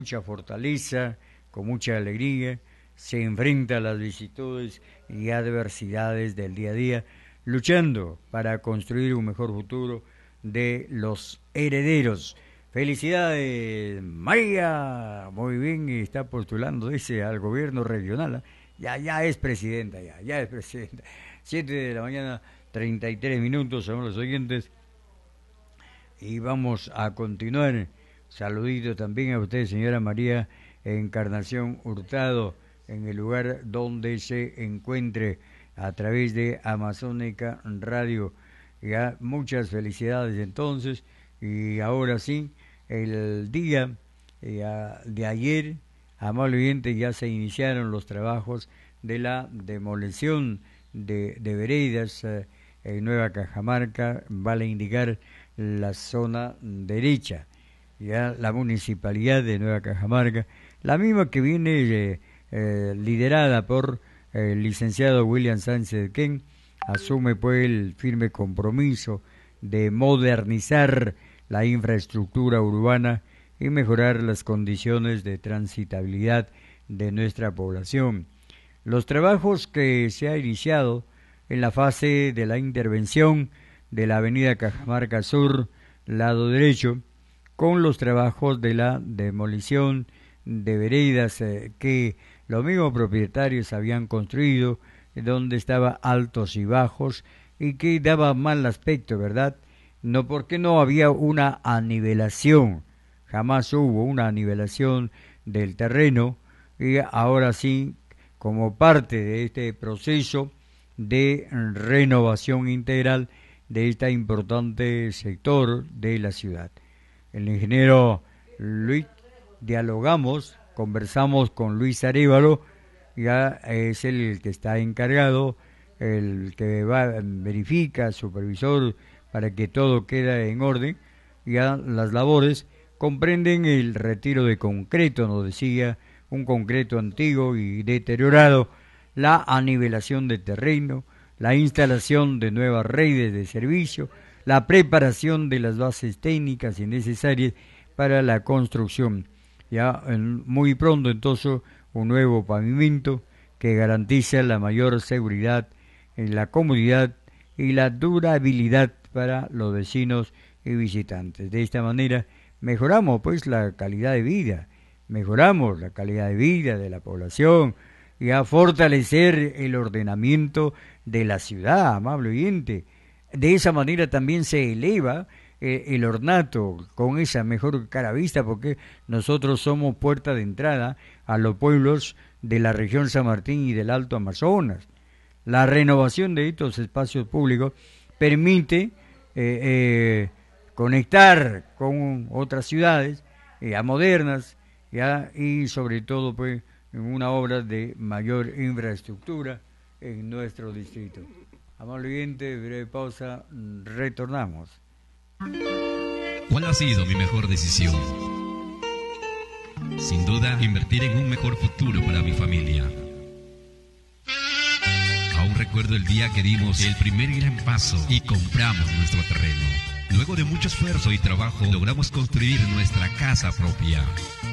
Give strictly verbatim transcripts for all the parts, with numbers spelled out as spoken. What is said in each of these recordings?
mucha fortaleza, con mucha alegría, se enfrenta a las vicisitudes y adversidades del día a día, luchando para construir un mejor futuro de los herederos. Felicidades, María. Muy bien, y está postulando, dice, al gobierno regional. ¿eh? Ya, ya es presidenta, ya, ya es presidenta. Siete de la mañana, treinta y tres minutos, son los oyentes. Y vamos a continuar. Saludito también a usted, señora María Encarnación Hurtado, en el lugar donde se encuentre a través de Amazónica Radio. Ya, muchas felicidades entonces. Y ahora sí, el día eh, de ayer, amable oyente, ya se iniciaron los trabajos de la demolición de, de veredas eh, en Nueva Cajamarca, vale indicar la zona derecha. Ya la municipalidad de Nueva Cajamarca, la misma que viene eh, eh, liderada por eh, el licenciado William Sánchez Ken, asume pues el firme compromiso de modernizar la infraestructura urbana y mejorar las condiciones de transitabilidad de nuestra población. Los trabajos que se ha iniciado en la fase de la intervención de la avenida Cajamarca Sur, lado derecho, con los trabajos de la demolición de veredas eh, que los mismos propietarios habían construido, donde estaba altos y bajos y que daba mal aspecto, ¿verdad? No, porque no había una anivelación, jamás hubo una anivelación del terreno, y ahora sí, como parte de este proceso de renovación integral de este importante sector de la ciudad. El ingeniero Luis, dialogamos, conversamos con Luis Arévalo, ya es el que está encargado, el que va, verifica, supervisor, para que todo quede en orden. Ya las labores comprenden el retiro de concreto, nos decía, un concreto antiguo y deteriorado, la anivelación de terreno, la instalación de nuevas redes de servicio, la preparación de las bases técnicas y necesarias para la construcción. Ya en, muy pronto entonces un nuevo pavimento que garantiza la mayor seguridad en la comunidad y la durabilidad para los vecinos y visitantes. De esta manera mejoramos pues la calidad de vida, mejoramos la calidad de vida de la población y a fortalecer el ordenamiento de la ciudad, amable oyente. De esa manera también se eleva eh, el ornato con esa mejor cara vista, porque nosotros somos puerta de entrada a los pueblos de la región San Martín y del Alto Amazonas. La renovación de estos espacios públicos permite eh, eh, conectar con otras ciudades ya modernas, ya, y sobre todo pues en una obra de mayor infraestructura en nuestro distrito. Amable oyente, breve pausa, retornamos. ¿Cuál ha sido mi mejor decisión? Sin duda, invertir en un mejor futuro para mi familia. Aún recuerdo el día que dimos el primer gran paso y compramos nuestro terreno. Luego de mucho esfuerzo y trabajo, logramos construir nuestra casa propia.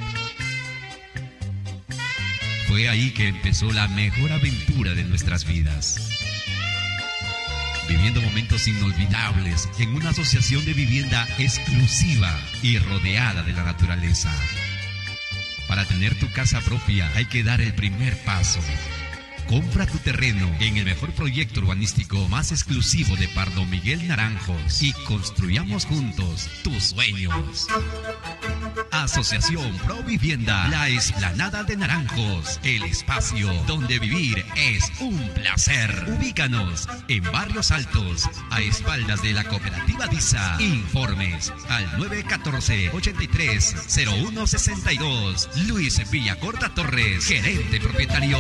Fue ahí que empezó la mejor aventura de nuestras vidas. Viviendo momentos inolvidables en una asociación de vivienda exclusiva y rodeada de la naturaleza. Para tener tu casa propia hay que dar el primer paso. Compra tu terreno en el mejor proyecto urbanístico más exclusivo de Pardo Miguel Naranjos y construyamos juntos tus sueños. Asociación Pro Vivienda, la Explanada de Naranjos, el espacio donde vivir es un placer. Ubícanos en Barrios Altos, a espaldas de la cooperativa DISA. Informes al nueve uno cuatro, ochenta y tres, cero uno sesenta y dos. Luis Villacorta Torres, gerente propietario.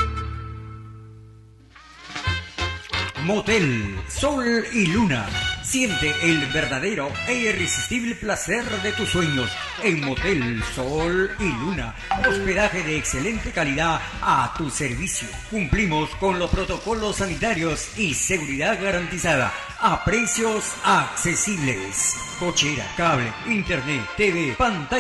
Motel Sol y Luna, Siente el verdadero e irresistible placer de tus sueños en Motel Sol y Luna. Hospedaje de excelente calidad a tu servicio. Cumplimos con los protocolos sanitarios y seguridad garantizada a precios accesibles. Cochera, cable, internet, T V, pantalla